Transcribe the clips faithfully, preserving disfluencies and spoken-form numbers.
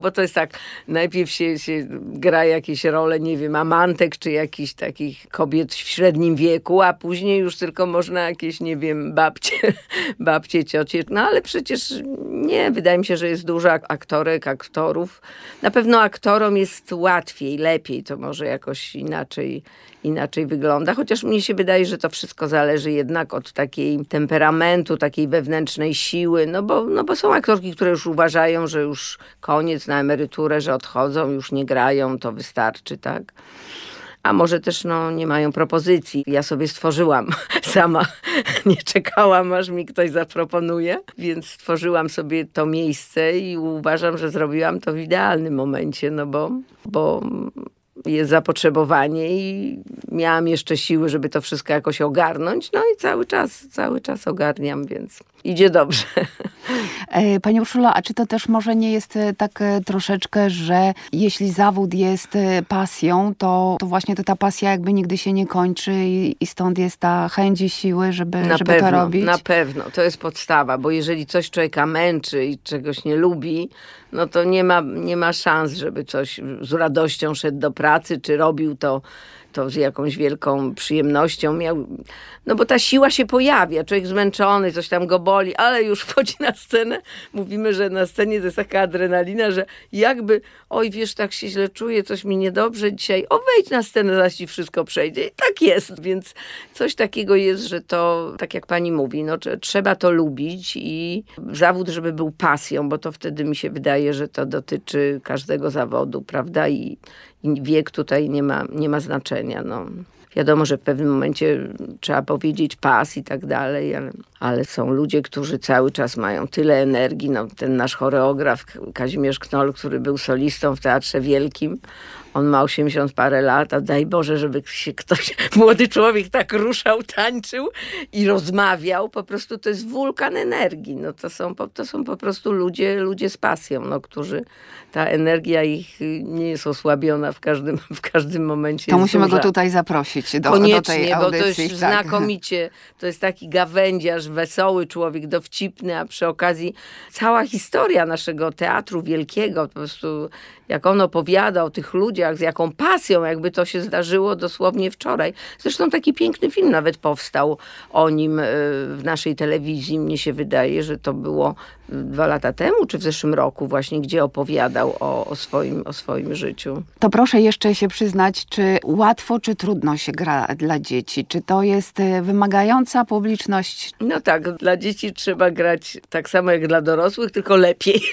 Bo to jest tak, najpierw się, się gra jakieś role, nie wiem, amantek czy jakichś takich kobiet w średnim wieku, a później już tylko można jakieś, nie wiem, babcie, babcie, ciocie. No ale przecież nie, wydaje mi się, że jest dużo aktorek, aktorów. Na pewno aktorom jest łatwiej, lepiej, to może jakoś inaczej, inaczej wygląda. Chociaż mnie się wydaje, że to wszystko zależy jednak od takiej temperamentu, takiej wewnętrznej siły, no bo, no bo są aktorki, które już uważają, że już koniec na emeryturę, że odchodzą, już nie grają, to wystarczy, tak? A może też no, nie mają propozycji. Ja sobie stworzyłam sama, nie czekałam, aż mi ktoś zaproponuje, więc stworzyłam sobie to miejsce i uważam, że zrobiłam to w idealnym momencie, no bo, bo jest zapotrzebowanie i miałam jeszcze siły, żeby to wszystko jakoś ogarnąć. No i cały czas, cały czas ogarniam, więc idzie dobrze. Pani Urszula, a czy to też może nie jest tak troszeczkę, że jeśli zawód jest pasją, to, to właśnie to ta pasja jakby nigdy się nie kończy i, i stąd jest ta chęć i siły, żeby, na żeby pewno, to robić? Na pewno, to jest podstawa, bo jeżeli coś człowieka męczy i czegoś nie lubi, no to nie ma, nie ma szans, żeby coś z radością szedł do pracy, czy robił to to z jakąś wielką przyjemnością miał, no bo ta siła się pojawia, człowiek zmęczony, coś tam go boli, ale już wchodzi na scenę, mówimy, że na scenie to jest taka adrenalina, że jakby, oj wiesz, tak się źle czuję, coś mi niedobrze dzisiaj, o wejdź na scenę, zaś ci wszystko przejdzie. I tak jest, więc coś takiego jest, że to, tak jak pani mówi, no trzeba to lubić i zawód, żeby był pasją, bo to wtedy mi się wydaje, że to dotyczy każdego zawodu, prawda, i I wiek tutaj nie ma, nie ma znaczenia. No. Wiadomo, że w pewnym momencie trzeba powiedzieć pas i tak dalej, ale, ale są ludzie, którzy cały czas mają tyle energii. No, ten nasz choreograf Kazimierz Knoll, który był solistą w Teatrze Wielkim, on ma osiemdziesiąt parę lat, a daj Boże, żeby się ktoś, młody człowiek tak ruszał, tańczył i rozmawiał. Po prostu to jest wulkan energii. No, to, są, to są po prostu ludzie, ludzie z pasją, no, którzy ta energia ich nie jest osłabiona w każdym, w każdym momencie. To musimy duża. go tutaj zaprosić do, Koniecznie, do tej audycji. bo to jest tak. znakomicie. To jest taki gawędziarz, wesoły człowiek, dowcipny, a przy okazji cała historia naszego teatru wielkiego, po prostu jak on opowiada o tych ludziach, z jaką pasją, jakby to się zdarzyło dosłownie wczoraj. Zresztą taki piękny film nawet powstał o nim w naszej telewizji. Mnie się wydaje, że to było dwa lata temu, czy w zeszłym roku właśnie, gdzie opowiadał o, o, swoim, o swoim życiu. To proszę jeszcze się przyznać, czy łatwo, czy trudno się gra dla dzieci? Czy to jest wymagająca publiczność? No tak, dla dzieci trzeba grać tak samo jak dla dorosłych, tylko lepiej.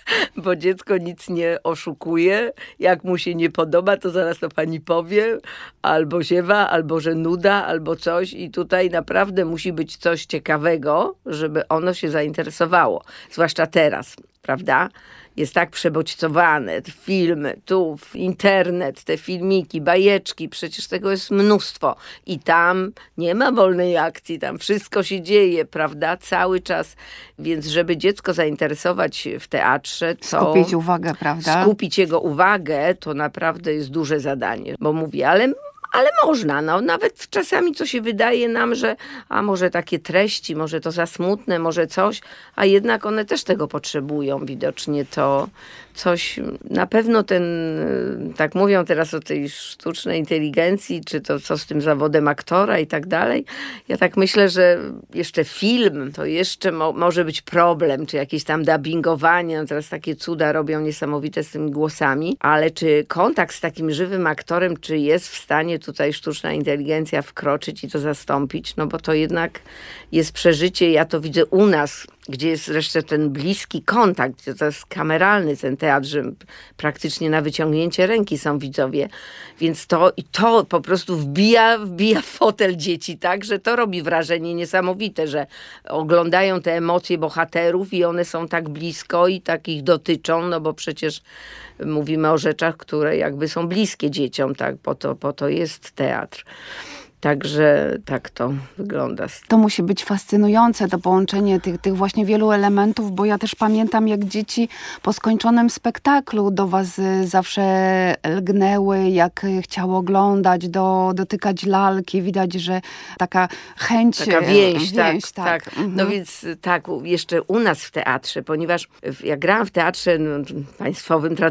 Bo dziecko nic nie oszukuje. Jak mu się nie podoba, to zaraz to pani powie. Albo ziewa, albo że nuda, albo coś. I tutaj naprawdę musi być coś ciekawego, żeby ono się zainteresowało. Zwłaszcza teraz, prawda? Jest tak przebodźcowane, te filmy, tu internet, te filmiki, bajeczki, przecież tego jest mnóstwo. I tam nie ma wolnej akcji, tam wszystko się dzieje, prawda, cały czas. Więc żeby dziecko zainteresować w teatrze, to... Skupić uwagę, prawda? Skupić jego uwagę, to naprawdę jest duże zadanie. Bo mówię, ale... Ale można, no nawet czasami co się wydaje nam, że a może takie treści, może to za smutne, może coś, a jednak one też tego potrzebują widocznie to coś, na pewno ten, tak mówią teraz o tej sztucznej inteligencji, czy to co z tym zawodem aktora i tak dalej. Ja tak myślę, że jeszcze film to jeszcze mo- może być problem, czy jakieś tam dubbingowanie, no teraz takie cuda robią niesamowite z tymi głosami, ale czy kontakt z takim żywym aktorem, czy jest w stanie tutaj sztuczna inteligencja wkroczyć i to zastąpić, no bo to jednak jest przeżycie, ja to widzę u nas, gdzie jest zresztą ten bliski kontakt, gdzie to jest kameralny ten teatr, że praktycznie na wyciągnięcie ręki są widzowie, więc to i to po prostu wbija, wbija w fotel dzieci, tak, że to robi wrażenie niesamowite, że oglądają te emocje bohaterów i one są tak blisko i tak ich dotyczą, no bo przecież mówimy o rzeczach, które jakby są bliskie dzieciom, tak, po to, po to jest teatr. Także tak to wygląda. To musi być fascynujące, to połączenie tych, tych właśnie wielu elementów, bo ja też pamiętam, jak dzieci po skończonym spektaklu do was y, zawsze lgnęły, jak y, chciały oglądać, do, dotykać lalki. Widać, że taka chęć... Taka więź, więź tak. tak. tak. Mhm. No więc tak, jeszcze u nas w teatrze, ponieważ jak grałam w teatrze no, państwowym,